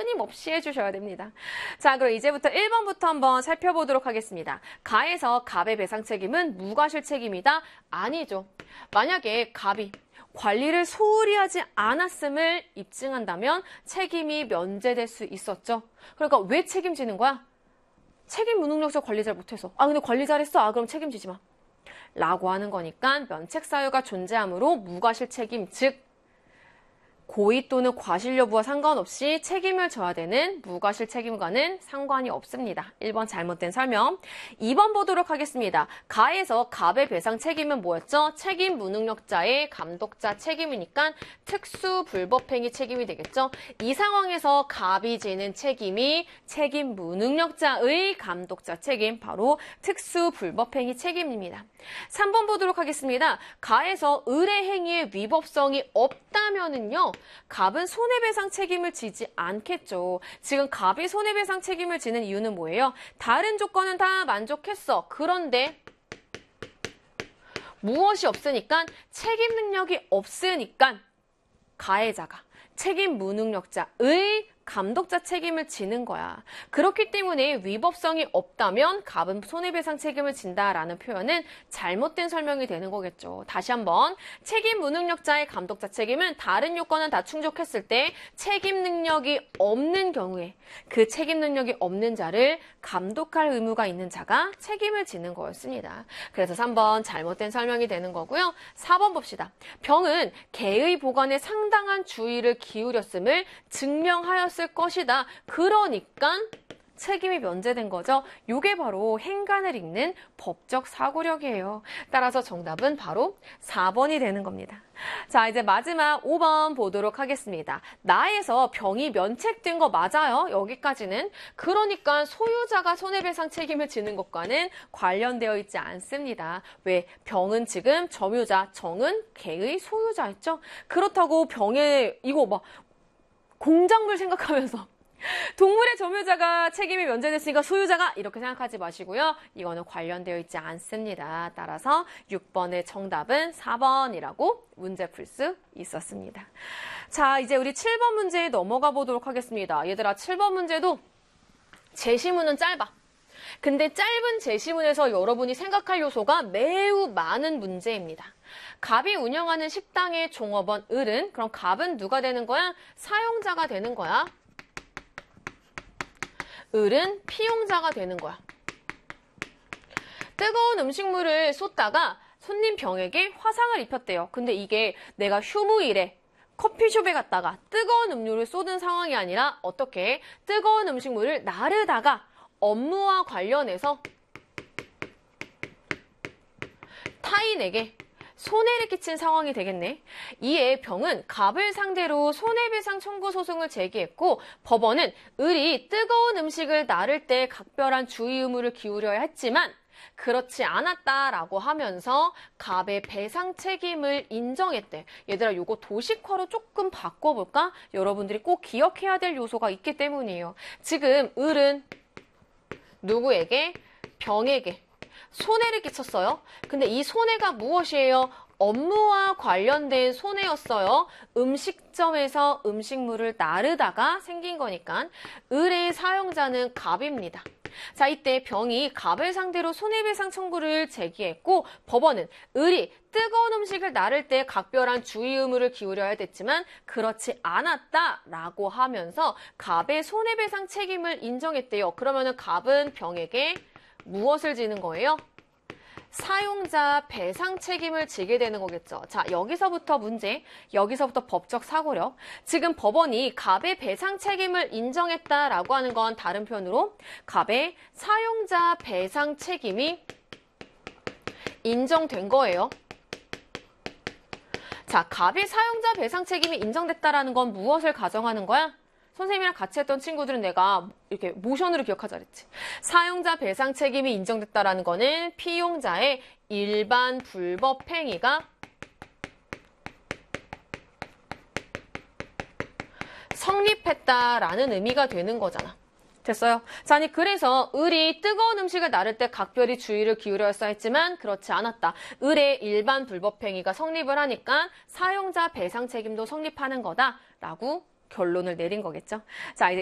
끊임없이 해주셔야 됩니다. 자, 그럼 이제부터 1번부터 한번 살펴보도록 하겠습니다. 가에서 갑의 배상 책임은 무과실 책임이다? 아니죠. 만약에 갑이 관리를 소홀히 하지 않았음을 입증한다면 책임이 면제될 수 있었죠. 그러니까 왜 책임지는 거야? 책임 무능력자 관리 잘 못해서. 근데 관리 잘했어. 그럼 책임지지 마. 라고 하는 거니까 면책 사유가 존재하므로 무과실 책임, 즉 고의 또는 과실 여부와 상관없이 책임을 져야 되는 무과실 책임과는 상관이 없습니다. 1번 잘못된 설명. 2번 보도록 하겠습니다. 가에서 갑의 배상 책임은 뭐였죠? 책임 무능력자의 감독자 책임이니까 특수 불법행위 책임이 되겠죠. 이 상황에서 갑이 지는 책임이 책임 무능력자의 감독자 책임, 바로 특수 불법행위 책임입니다. 3번 보도록 하겠습니다. 가에서 의뢰 행위의 위법성이 없다면은요, 갑은 손해배상 책임을 지지 않겠죠. 지금 갑이 손해배상 책임을 지는 이유는 뭐예요? 다른 조건은 다 만족했어. 그런데 무엇이 없으니까? 책임 능력이 없으니까 가해자가 책임 무능력자의 감독자 책임을 지는 거야. 그렇기 때문에 위법성이 없다면 갑은 손해배상 책임을 진다라는 표현은 잘못된 설명이 되는 거겠죠. 다시 한번, 책임 무능력자의 감독자 책임은 다른 요건은 다 충족했을 때 책임 능력이 없는 경우에 그 책임 능력이 없는 자를 감독할 의무가 있는 자가 책임을 지는 거였습니다. 그래서 3번 잘못된 설명이 되는 거고요. 4번 봅시다. 병은 개의 보관에 상당한 주의를 기울였음을 증명하였을 것이다. 그러니까 책임이 면제된 거죠. 이게 바로 행간을 읽는 법적 사고력이에요. 따라서 정답은 바로 4번이 되는 겁니다. 자, 이제 마지막 5번 보도록 하겠습니다. 나에서 병이 면책된 거 맞아요. 여기까지는. 그러니까 소유자가 손해배상 책임을 지는 것과는 관련되어 있지 않습니다. 왜? 병은 지금 점유자, 정은 개의 소유자였죠. 그렇다고 병에 이거 막 공작물 생각하면서 동물의 점유자가 책임이 면제됐으니까 소유자가 이렇게 생각하지 마시고요. 이거는 관련되어 있지 않습니다. 따라서 6번의 정답은 4번이라고 문제 풀 수 있었습니다. 자, 이제 우리 7번 문제에 넘어가 보도록 하겠습니다. 얘들아, 7번 문제도 제시문은 짧아. 근데 짧은 제시문에서 여러분이 생각할 요소가 매우 많은 문제입니다. 갑이 운영하는 식당의 종업원 을은, 그럼 갑은 누가 되는 거야? 사용자가 되는 거야. 을은 피용자가 되는 거야. 뜨거운 음식물을 쏟다가 손님 병에게 화상을 입혔대요. 근데 이게 내가 휴무일에 커피숍에 갔다가 뜨거운 음료를 쏟은 상황이 아니라 어떻게 뜨거운 음식물을 나르다가 업무와 관련해서 타인에게 손해를 끼친 상황이 되겠네. 이에 병은 갑을 상대로 손해배상 청구 소송을 제기했고 법원은 을이 뜨거운 음식을 나를 때 각별한 주의 의무를 기울여야 했지만 그렇지 않았다라고 하면서 갑의 배상 책임을 인정했대. 얘들아, 요거 도식화로 조금 바꿔볼까? 여러분들이 꼭 기억해야 될 요소가 있기 때문이에요. 지금 을은 누구에게? 병에게 손해를 끼쳤어요. 근데 이 손해가 무엇이에요? 업무와 관련된 손해였어요. 음식점에서 음식물을 나르다가 생긴 거니까 을의 사용자는 갑입니다. 자, 이때 병이 갑을 상대로 손해배상 청구를 제기했고 법원은 을이 뜨거운 음식을 나를 때 각별한 주의 의무를 기울여야 됐지만 그렇지 않았다라고 하면서 갑의 손해배상 책임을 인정했대요. 그러면은 갑은 병에게 무엇을 지는 거예요? 사용자 배상 책임을 지게 되는 거겠죠. 자, 여기서부터 문제, 여기서부터 법적 사고력. 지금 법원이 갑의 배상 책임을 인정했다라고 하는 건 다른 표현으로 갑의 사용자 배상 책임이 인정된 거예요. 자, 갑의 사용자 배상 책임이 인정됐다라는 건 무엇을 가정하는 거야? 선생님이랑 같이 했던 친구들은 내가 이렇게 모션으로 기억하자 그랬지. 사용자 배상 책임이 인정됐다라는 거는 피용자의 일반 불법 행위가 성립했다라는 의미가 되는 거잖아. 됐어요? 자, 아니 그래서 을이 뜨거운 음식을 나를 때 각별히 주의를 기울여야 했지만 그렇지 않았다. 을의 일반 불법 행위가 성립을 하니까 사용자 배상 책임도 성립하는 거다라고 결론을 내린 거겠죠. 자, 이제